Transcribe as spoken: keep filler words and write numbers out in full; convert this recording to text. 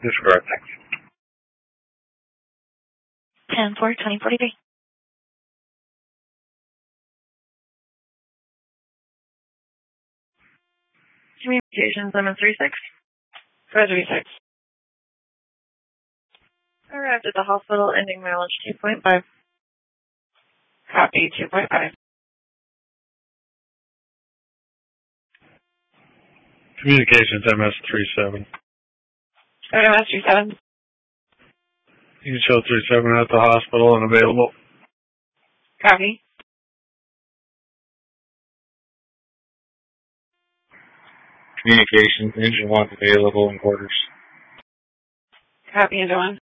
Disregard, thanks. ten four twenty forty-three. Communications, I'm in three six. Go three six. Arrived at the hospital, ending mileage two point five. Copy, two point five. Communications, M S three seven. Go to M S three seven. You can show three seven at the hospital and available. Copy. Communications, engine one available in quarters. Copy, engine one.